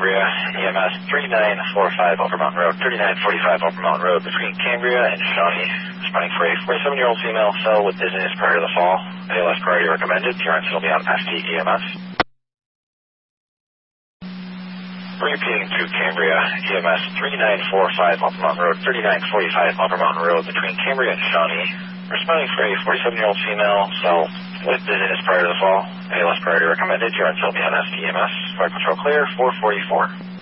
Cambria, EMS 3945 Upper Mountain Road, 3945 Upper Mountain Road between Cambria and Shawnee. Responding for a 47-year-old female fell with dizziness prior to the fall. ALS priority recommended. Urine will be on FT EMS. Repeating to Cambria, EMS 3945 Upper Mountain Road, 3945 Upper Mountain Road between Cambria and Shawnee. Responding for a 47-year-old female fell with dizziness prior to the fall. ALS priority recommended. Urine will be on FT EMS. Flight control clear, 444.